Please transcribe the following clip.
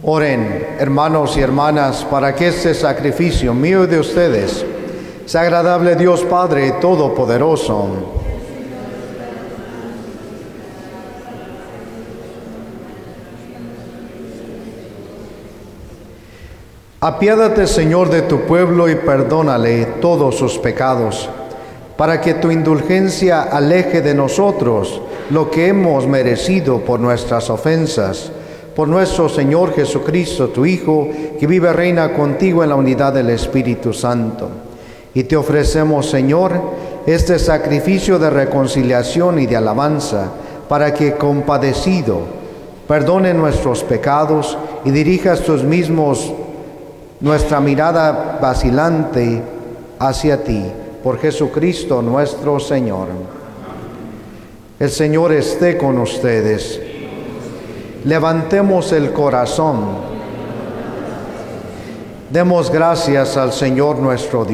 Oren, hermanos y hermanas, para que este sacrificio mío y de ustedes sea agradable a Dios Padre Todopoderoso. Apiádate, Señor, de tu pueblo y perdónale todos sus pecados, para que tu indulgencia aleje de nosotros lo que hemos merecido por nuestras ofensas. Por nuestro Señor Jesucristo, tu Hijo, que vive y reina contigo en la unidad del Espíritu Santo. Y te ofrecemos, Señor, este sacrificio de reconciliación y de alabanza, para que, compadecido, perdone nuestros pecados y dirijas tus mismos nuestra mirada vacilante hacia ti, por Jesucristo nuestro Señor. El Señor esté con ustedes. Levantemos el corazón. Demos gracias al Señor nuestro Dios.